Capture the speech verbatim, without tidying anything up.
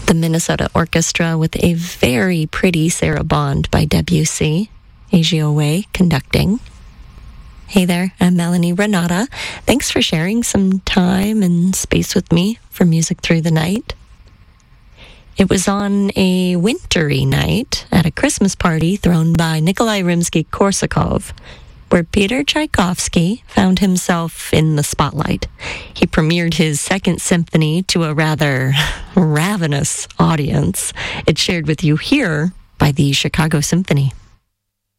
The Minnesota Orchestra with a very pretty Sarah Bond by Debussy. Agio Way conducting. Hey there, I'm Melanie Renata. Thanks for sharing some time and space with me for Music Through the Night. It was on a wintry night at a Christmas party thrown by Nikolai Rimsky-Korsakov, where Peter Tchaikovsky found himself in the spotlight. He premiered his second symphony to a rather ravenous audience. It's shared with you here by the Chicago Symphony.